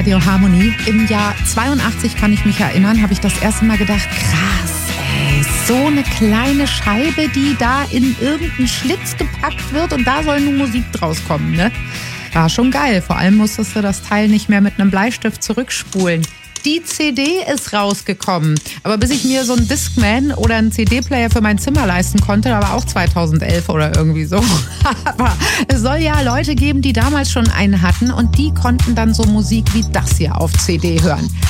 Radio Harmony. Im Jahr 82, kann ich mich erinnern, habe ich das erste Mal gedacht, krass, ey, so eine kleine Scheibe, die da in irgendeinen Schlitz gepackt wird und da soll nun Musik draus kommen, ne? War schon geil, vor allem musstest du das Teil nicht mehr mit einem Bleistift zurückspulen. Die CD ist rausgekommen, aber bis ich mir so einen Discman oder einen CD-Player für mein Zimmer leisten konnte, da war auch 2011 oder irgendwie so. Aber es soll ja Leute geben, die damals schon einen hatten und die konnten dann so Musik wie das hier auf CD hören.